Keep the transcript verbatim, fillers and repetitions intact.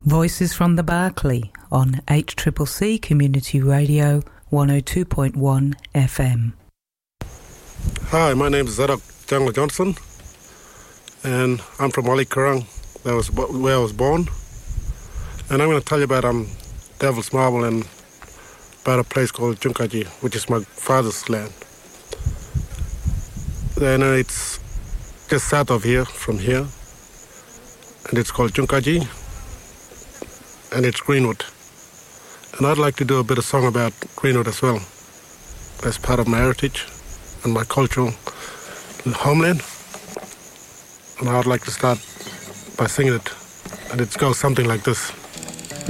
Voices from the Berkeley on H C C C Community Radio one oh two point one F M. Hi, my name is Zadok Jungle Johnson, and I'm from Wali Kurrang, that was where I was born. And I'm going to tell you about um, Devil's Marble and about a place called Junkaji, which is my father's land. Then uh, it's just south of here, from here, and it's called Junkaji, and it's Greenwood. And I'd like to do a bit of song about Greenwood as well, as part of my heritage and my cultural homeland. And I'd like to start by singing it, and it goes something like this.